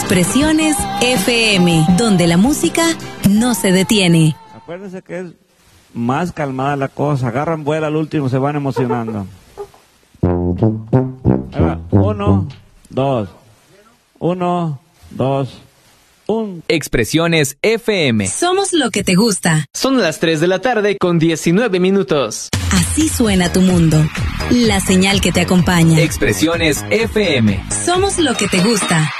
Expresiones FM, donde la música no se detiene. Acuérdense que es más calmada la cosa. Agarran vuelo al último, se van emocionando. Ahí va. 1, 2. 1, 2, 1. Expresiones FM. Somos lo que te gusta. Son las 3 de la tarde con 19 minutos. Así suena tu mundo. La señal que te acompaña. Expresiones FM. Somos lo que te gusta.